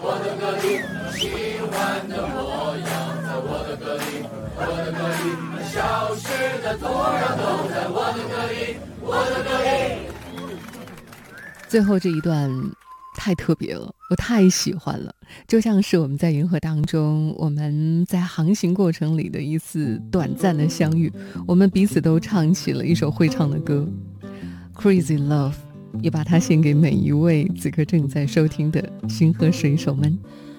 我的歌里，喜欢的模样在我的歌里，我的歌里，消失的土壤都在我的歌里，我的歌里。 最后这一段太特别了，我太喜欢了，就像是我们在银河当中，我们在航行过程里的一次短暂的相遇，我们彼此都唱起了一首会唱的歌 Crazy Love， 也把它献给每一位此刻正在收听的星河水手们。